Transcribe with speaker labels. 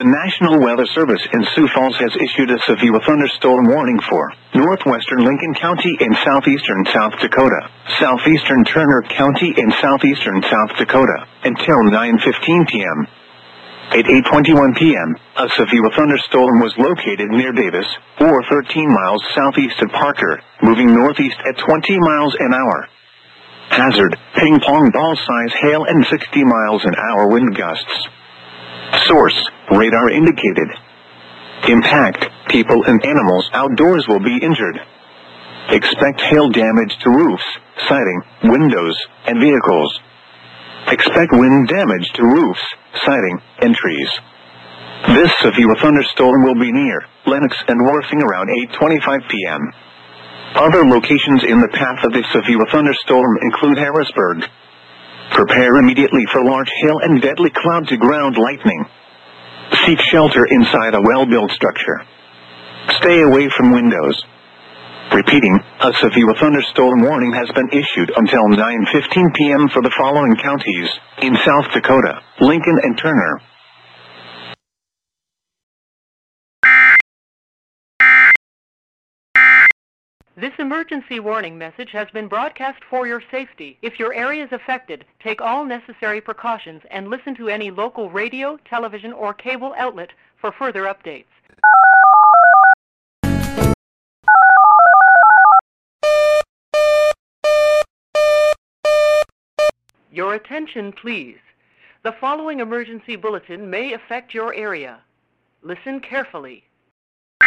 Speaker 1: The National Weather Service in Sioux Falls has issued a severe thunderstorm warning for northwestern Lincoln County and southeastern South Dakota, southeastern Turner County and southeastern South Dakota, until 9:15 p.m. At 8:21 p.m., a severe thunderstorm was located near Davis, or 13 miles southeast of Parker, moving northeast at 20 miles an hour. Hazard, ping-pong ball-size hail and 60 miles an hour wind gusts. Source, radar indicated. Impact, people and animals outdoors will be injured. Expect hail damage to roofs, siding, windows, and vehicles. Expect wind damage to roofs, siding, and trees. This severe thunderstorm will be near Lenox and Worthing around 8:25 p.m. Other locations in the path of this severe thunderstorm include Harrisburg. Prepare immediately for large hail and deadly cloud-to-ground lightning. Seek shelter inside a well-built structure. Stay away from windows. Repeating, a severe thunderstorm warning has been issued until 9:15 p.m. for the following counties in South Dakota, Lincoln and Turner.
Speaker 2: This emergency warning message has been broadcast for your safety. If your area is affected, take all necessary precautions and listen to any local radio, television, or cable outlet for further updates. Your attention, please. The following emergency bulletin may affect your area. Listen carefully.